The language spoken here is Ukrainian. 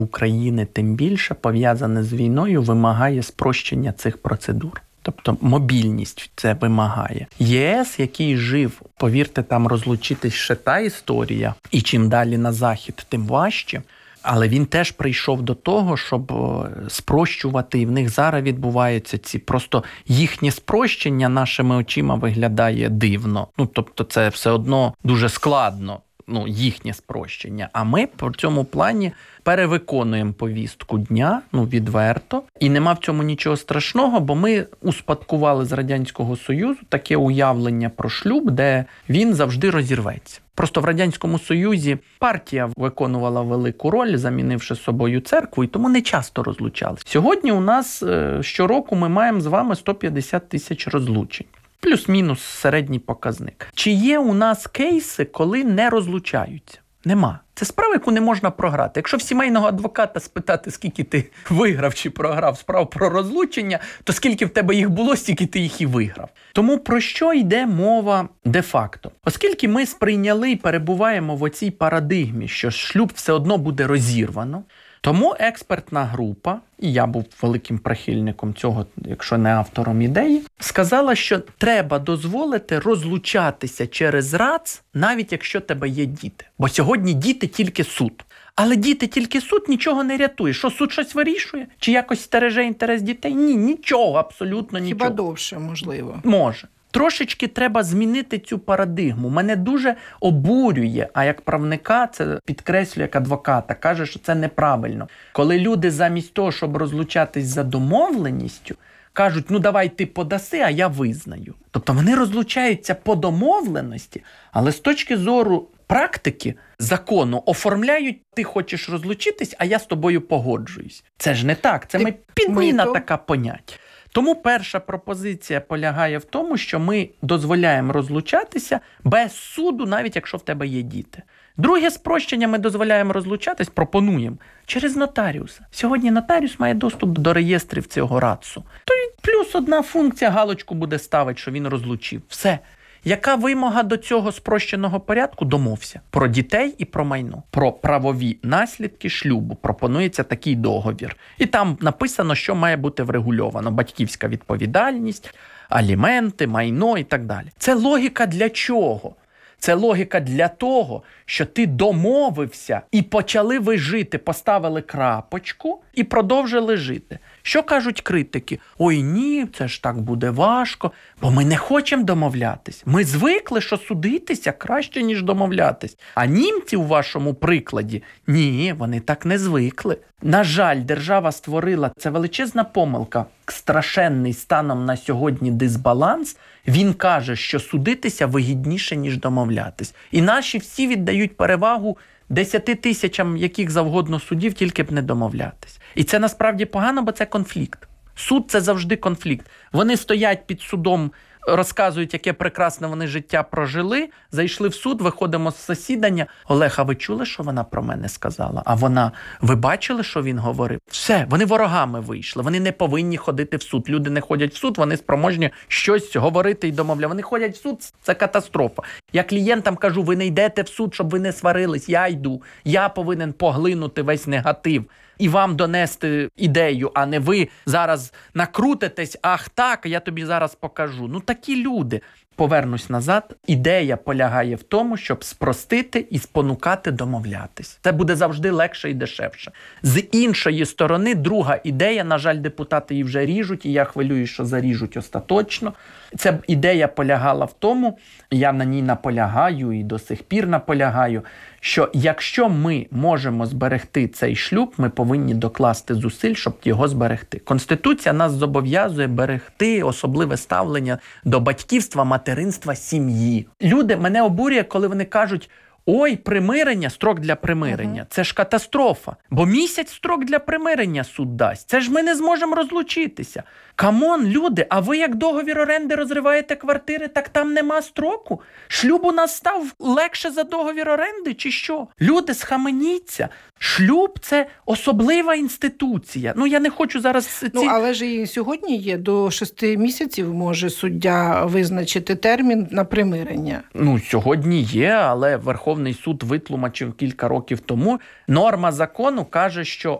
України тим більше пов'язане з війною вимагає спрощення цих процедур. Тобто мобільність це вимагає. ЄС, який жив, повірте, там розлучитись ще та історія, і чим далі на захід, тим важче. Але він теж прийшов до того, щоб спрощувати, і в них зараз відбуваються ці просто їхнє спрощення нашими очима виглядає дивно. Тобто це все одно дуже складно, їхнє спрощення. А ми по цьому плані перевиконуємо повістку дня, відверто. І нема в цьому нічого страшного, бо ми успадкували з Радянського Союзу таке уявлення про шлюб, де він завжди розірветься. Просто в Радянському Союзі партія виконувала велику роль, замінивши собою церкву, і тому не часто розлучалися. Сьогодні у нас щороку ми маємо з вами 150 тисяч розлучень. Плюс-мінус середній показник. Чи є у нас кейси, коли не розлучаються? Нема. Це справа, яку не можна програти. Якщо в сімейного адвоката спитати, скільки ти виграв чи програв справ про розлучення, то скільки в тебе їх було, стільки ти їх і виграв. Тому про що йде мова де-факто? Оскільки ми сприйняли і перебуваємо в оцій парадигмі, що шлюб все одно буде розірвано, тому експертна група, і я був великим прихильником цього, якщо не автором ідеї, сказала, що треба дозволити розлучатися через РАЦ, навіть якщо в тебе є діти. Бо сьогодні діти тільки суд. Але діти тільки суд нічого не рятує. Що, суд щось вирішує? Чи якось стереже інтерес дітей? Ні, нічого, абсолютно нічого. Хіба довше, можливо? Може. Трошечки треба змінити цю парадигму. Мене дуже обурює, а як правника це підкреслює, як адвоката, каже, що це неправильно. Коли люди замість того, щоб розлучатись за домовленістю, кажуть, давай ти подаси, а я визнаю. Тобто вони розлучаються по домовленості, але з точки зору практики, закону, оформляють, ти хочеш розлучитись, а я з тобою погоджуюсь. Це ж не так, це підміна така поняття. Тому перша пропозиція полягає в тому, що ми дозволяємо розлучатися без суду, навіть якщо в тебе є діти. Друге спрощення, ми дозволяємо розлучатись, пропонуємо, через нотаріуса. Сьогодні нотаріус має доступ до реєстрів цього РАЦу. То плюс одна функція, галочку буде ставити, що він розлучив. Все. Яка вимога до цього спрощеного порядку? Домовся. Про дітей і про майно. Про правові наслідки шлюбу пропонується такий договір. І там написано, що має бути врегульовано. Батьківська відповідальність, аліменти, майно і так далі. Це логіка для чого? Це логіка для того, що ти домовився і почали ви жити, поставили крапочку і продовжили жити. Що кажуть критики? Ой, ні, це ж так буде важко, бо ми не хочемо домовлятись. Ми звикли, що судитися краще, ніж домовлятись. А німці у вашому прикладі, ні, вони так не звикли. На жаль, держава створила, це величезна помилка, страшенний станом на сьогодні дисбаланс. Він каже, що судитися вигідніше, ніж домовлятись. І наші всі віддають перевагу 10 тисячам яких завгодно судів, тільки б не домовлятись. І це насправді погано, бо це конфлікт. Суд – це завжди конфлікт. Вони стоять під судом, розказують, яке прекрасне вони життя прожили, зайшли в суд, виходимо з засідання. Олег, а ви чули, що вона про мене сказала? А вона, ви бачили, що він говорив? Все, вони ворогами вийшли, вони не повинні ходити в суд. Люди не ходять в суд, вони спроможні щось говорити і домовляти. Вони ходять в суд, це катастрофа. Я клієнтам кажу, ви не йдете в суд, щоб ви не сварились, я йду. Я повинен поглинути весь негатив і вам донести ідею, а не ви зараз накрутитесь, ах так, я тобі зараз покажу. Такі люди. Повернусь назад. Ідея полягає в тому, щоб спростити і спонукати домовлятись. Це буде завжди легше і дешевше. З іншої сторони, друга ідея, на жаль, депутати її вже ріжуть, і я хвилююсь, що заріжуть остаточно. Ця ідея полягала в тому, я на ній наполягаю і до сих пір наполягаю, що якщо ми можемо зберегти цей шлюб, ми повинні докласти зусиль, щоб його зберегти. Конституція нас зобов'язує берегти особливе ставлення до батьківства, материнства, сім'ї. Люди, мене обурює, коли вони кажуть, ой, примирення, строк для примирення. Це ж катастрофа. Бо місяць строк для примирення суд дасть. Це ж ми не зможемо розлучитися. Камон, люди, а ви як договір оренди розриваєте квартири, так там нема строку? Шлюб у нас став легше за договір оренди чи що? Люди, схаменіться. Шлюб – це особлива інституція. Я не хочу зараз... Але ж і сьогодні є, до 6 місяців може суддя визначити термін на примирення. Сьогодні є, але Верховний Верховний суд витлумачив кілька років тому. Норма закону каже, що